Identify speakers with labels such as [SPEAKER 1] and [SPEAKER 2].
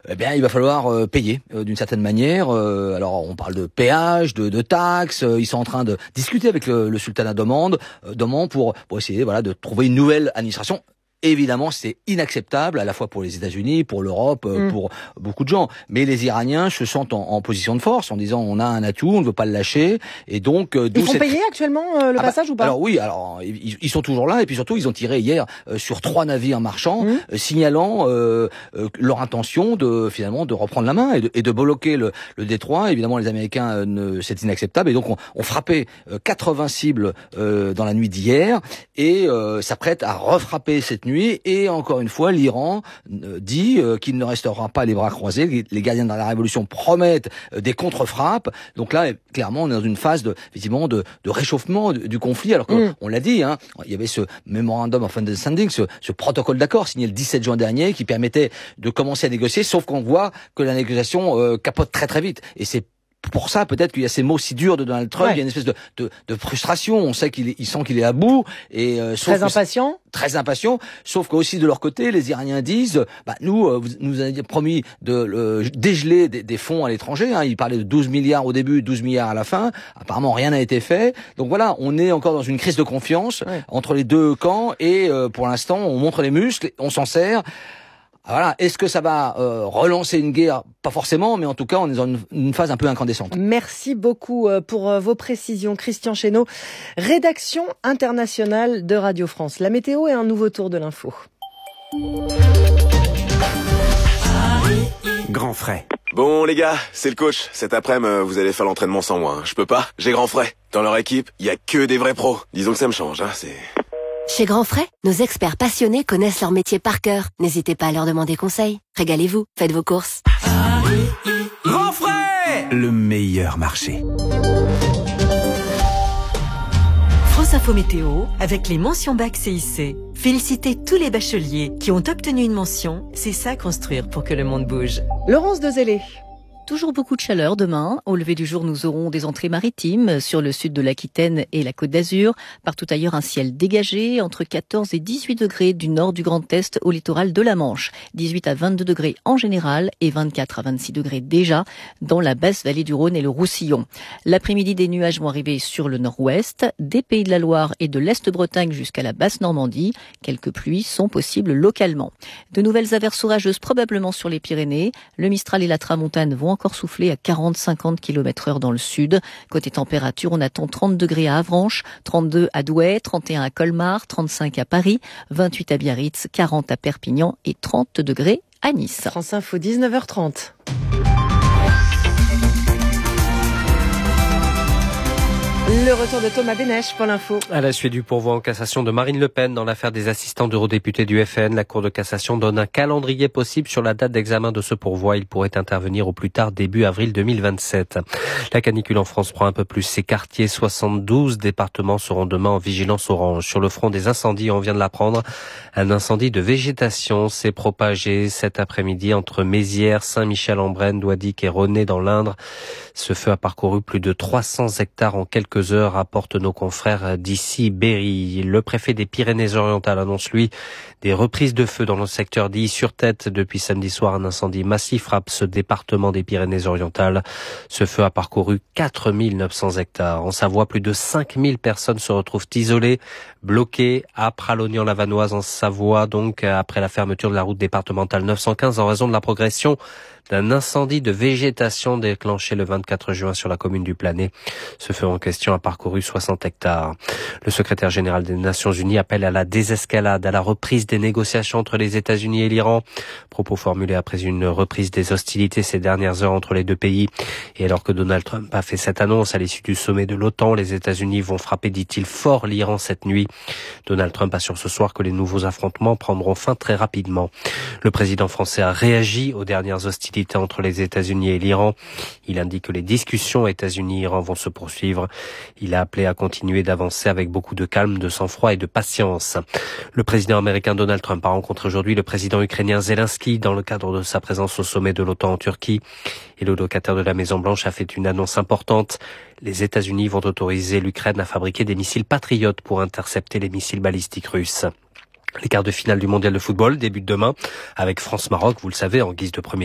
[SPEAKER 1] il va falloir payer d'une certaine manière. Alors on parle de péage, de taxes. Ils sont en train de discuter avec le sultanat d'Oman pour essayer de trouver une nouvelle administration. Évidemment, c'est inacceptable, à la fois pour les États-Unis, pour l'Europe, pour beaucoup de gens. Mais les Iraniens se sentent en position de force, en disant on a un atout, on ne veut pas le lâcher. Et donc,
[SPEAKER 2] ils font payer actuellement le passage ou pas?
[SPEAKER 1] Alors oui, ils sont toujours là. Et puis surtout, ils ont tiré hier sur 3 navires marchands, signalant leur intention de reprendre la main et de bloquer le détroit. Évidemment, les Américains, c'est inacceptable. Et donc, on frappait 80 cibles dans la nuit d'hier et s'apprête à refrapper cette nuit. Et encore une fois, l'Iran dit qu'il ne restera pas les bras croisés. Les gardiens de la révolution promettent des contre-frappes. Donc là, clairement, on est dans une phase de réchauffement du conflit. Alors qu'on l'a dit, il y avait ce Memorandum of Understanding, ce protocole d'accord signé le 17 juin dernier qui permettait de commencer à négocier, sauf qu'on voit que la négociation capote très très vite. Et c'est pour ça, peut-être qu'il y a ces mots si durs de Donald Trump, il y a une espèce de frustration. On sait il sent qu'il est à bout et très impatient. Sauf qu'aussi de leur côté, les Iraniens disent, nous avez promis de dégeler des fonds à l'étranger. Ils parlaient de 12 milliards au début, 12 milliards à la fin. Apparemment, rien n'a été fait. Donc voilà, on est encore dans une crise de confiance entre les deux camps et pour l'instant, on montre les muscles, on s'en sert. Voilà, est-ce que ça va relancer une guerre? Pas forcément, mais en tout cas, on est dans une phase un peu incandescente.
[SPEAKER 2] Merci beaucoup pour vos précisions. Christian Chesneau, rédaction internationale de Radio France. La météo et un nouveau tour de l'info.
[SPEAKER 3] Grand frais.
[SPEAKER 4] Bon les gars, c'est le coach. Cet après-midi, vous allez faire l'entraînement sans moi. Je peux pas, j'ai grand frais. Dans leur équipe, il y a que des vrais pros. Disons que ça me change, c'est...
[SPEAKER 5] Chez Grand Frais, nos experts passionnés connaissent leur métier par cœur. N'hésitez pas à leur demander conseil. Régalez-vous, faites vos courses.
[SPEAKER 3] Grand Frais, le meilleur marché.
[SPEAKER 6] France Info Météo, avec les mentions bac CIC. Félicitez tous les bacheliers qui ont obtenu une mention. C'est ça construire pour que le monde bouge.
[SPEAKER 2] Laurence Dezellé.
[SPEAKER 7] Toujours beaucoup de chaleur demain. Au lever du jour, nous aurons des entrées maritimes sur le sud de l'Aquitaine et la Côte d'Azur. Partout ailleurs, un ciel dégagé entre 14 et 18 degrés du nord du Grand Est au littoral de la Manche. 18 à 22 degrés en général et 24 à 26 degrés déjà dans la basse vallée du Rhône et le Roussillon. L'après-midi, des nuages vont arriver sur le nord-ouest, des Pays de la Loire et de l'Est-Bretagne jusqu'à la basse Normandie. Quelques pluies sont possibles localement. De nouvelles averses orageuses probablement sur les Pyrénées. Le Mistral et la Tramontane vont encore souffler à 40-50 km/h dans le sud. Côté température, on attend 30 degrés à Avranches, 32 à Douai, 31 à Colmar, 35 à Paris, 28 à Biarritz, 40 à Perpignan et 30 degrés à Nice.
[SPEAKER 2] France Info, 19h30. Le retour de Thomas Bénèche pour l'info.
[SPEAKER 8] À la suite du pourvoi en cassation de Marine Le Pen dans l'affaire des assistants d'eurodéputés du FN, la Cour de cassation donne un calendrier possible sur la date d'examen de ce pourvoi. Il pourrait intervenir au plus tard début avril 2027. La canicule en France prend un peu plus ses quartiers. 72 départements seront demain en vigilance orange. Sur le front des incendies, on vient de l'apprendre, un incendie de végétation s'est propagé cet après-midi entre Mézières, Saint-Michel-en-Brenne, Douadic et René dans l'Indre. Ce feu a parcouru plus de 300 hectares en quelques heures, rapportent nos confrères d'ici Berry. Le préfet des Pyrénées-Orientales annonce, lui, des reprises de feu dans le secteur d'Illy-sur-Tête. Depuis samedi soir, un incendie massif frappe ce département des Pyrénées-Orientales. Ce feu a parcouru 4900 hectares. En Savoie, plus de 5000 personnes se retrouvent isolées, bloquées à Pralognan-la-Vanoise en Savoie, donc après la fermeture de la route départementale 915 en raison de la progression d'un incendie de végétation déclenché le 24 juin sur la commune du Planay. Ce feu en question a parcouru 60 hectares. Le secrétaire général des Nations Unies appelle à la désescalade, à la reprise des négociations entre les États-Unis et l'Iran. Propos formulés après une reprise des hostilités ces dernières heures entre les deux pays. Et alors que Donald Trump a fait cette annonce à l'issue du sommet de l'OTAN, les États-Unis vont frapper, dit-il, fort l'Iran cette nuit. Donald Trump assure ce soir que les nouveaux affrontements prendront fin très rapidement. Le président français a réagi aux dernières hostilités entre les États-Unis et l'Iran. Il indique que les discussions États-Unis-Iran vont se poursuivre. Il a appelé à continuer d'avancer avec beaucoup de calme, de sang-froid et de patience. Le président américain Donald Trump a rencontré aujourd'hui le président ukrainien Zelensky dans le cadre de sa présence au sommet de l'OTAN en Turquie. Et le locataire de la Maison-Blanche a fait une annonce importante. Les États-Unis vont autoriser l'Ukraine à fabriquer des missiles patriotes pour intercepter les missiles balistiques russes. Les quarts de finale du mondial de football débutent demain avec France-Maroc, vous le savez, en guise de premier